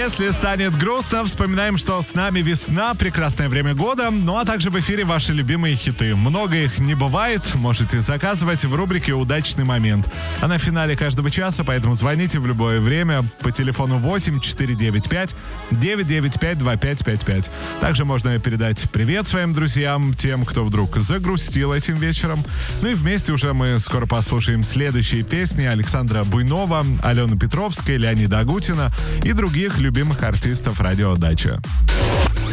Если станет грустно, вспоминаем, что с нами весна, прекрасное время года, ну а также в эфире ваши любимые хиты. Много их не бывает, можете заказывать в рубрике «Удачный момент». Она в финале каждого часа, поэтому звоните в любое время по телефону 8 495 995 2555. Также можно передать привет своим друзьям, тем, кто вдруг загрустил этим вечером. Ну и вместе уже мы скоро послушаем следующие песни Александра Буйнова, Алены Петровской, Леонида Агутина и других любимых артистов радио «Дача».